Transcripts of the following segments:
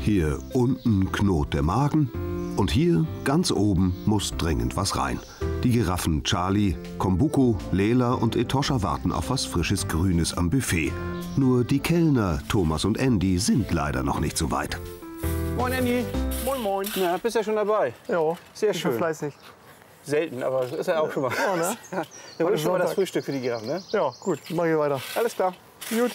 Hier unten knurrt der Magen und hier ganz oben muss dringend was rein. Die Giraffen Charlie, Kombuko, Lela und Etosha warten auf was frisches Grünes am Buffet. Nur die Kellner Thomas und Andy sind leider noch nicht so weit. Moin Andy. Moin, moin. Na, bist ja schon dabei. Ja, Sehr schön. fleißig. Selten, aber ist ja auch schon mal. Ja, ne? Da wird schon mal das Sonntag. Frühstück für die Giraffen, ne? Ja, gut, mach ich weiter. Alles klar. Gut.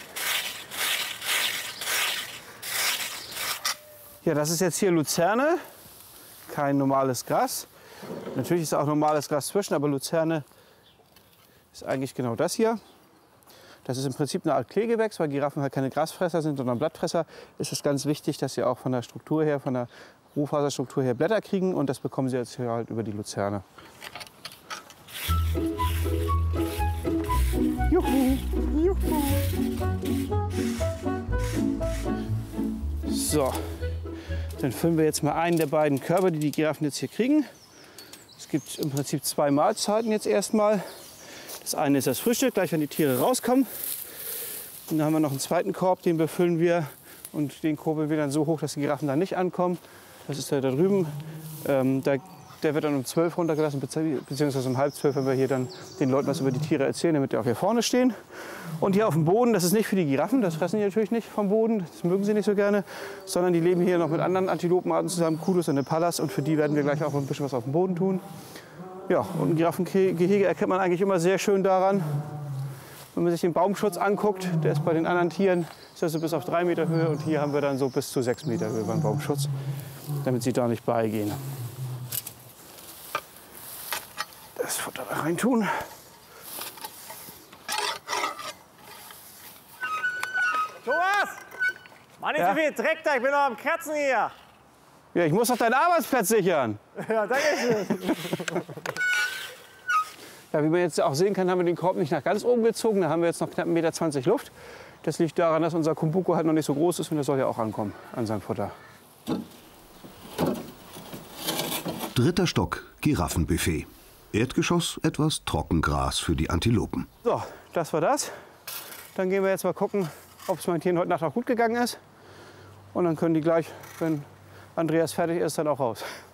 Ja, das ist jetzt hier Luzerne. Kein normales Gras. Natürlich ist auch normales Gras zwischen, aber Luzerne ist eigentlich genau das hier. Das ist im Prinzip eine Art Kleegewächs, weil Giraffen halt keine Grasfresser sind, sondern Blattfresser. Ist es ganz wichtig, dass sie auch von der Struktur her, von der Rohfaserstruktur her Blätter kriegen. Und das bekommen sie jetzt hier halt über die Luzerne. Juhu. Juhu. So, dann füllen wir jetzt mal einen der beiden Körbe, die die Giraffen jetzt hier kriegen. Es gibt im Prinzip 2 Mahlzeiten jetzt erstmal. Das eine ist das Frühstück, gleich wenn die Tiere rauskommen. Und dann haben wir noch einen zweiten Korb, den befüllen wir und den kurbeln wir dann so hoch, dass die Giraffen da nicht ankommen. Das ist der da drüben. Der wird dann um 12 runtergelassen, beziehungsweise um halb 12, wenn wir hier dann den Leuten was über die Tiere erzählen, damit die auch hier vorne stehen. Und hier auf dem Boden, das ist nicht für die Giraffen, das fressen die natürlich nicht vom Boden, das mögen sie nicht so gerne, sondern die leben hier noch mit anderen Antilopenarten zusammen, Kudus und Impalas, und für die werden wir gleich auch ein bisschen was auf dem Boden tun. Ja, und ein Giraffengehege erkennt man eigentlich immer sehr schön daran, wenn man sich den Baumschutz anguckt. Der ist bei den anderen Tieren ist also bis auf 3 Meter Höhe und hier haben wir dann so bis zu 6 Meter Höhe beim Baumschutz, damit sie da nicht beigehen. Das Futter da rein tun. Thomas! Mann, nicht Ja? so viel Dreck da, ich bin noch am Kratzen hier. Ja, ich muss doch deinen Arbeitsplatz sichern. Ja, danke schön. Ja, wie man jetzt auch sehen kann, haben wir den Korb nicht nach ganz oben gezogen. Da haben wir jetzt noch knapp 1,20 Meter Luft. Das liegt daran, dass unser Kombuko halt noch nicht so groß ist und der soll ja auch ankommen an sein Futter. 3. Stock, Giraffenbuffet. Erdgeschoss etwas Trockengras für die Antilopen. So, das war das. Dann gehen wir jetzt mal gucken, ob es meinen Tieren heute Nacht auch gut gegangen ist. Und dann können die gleich, wenn Andreas fertig ist, dann auch raus.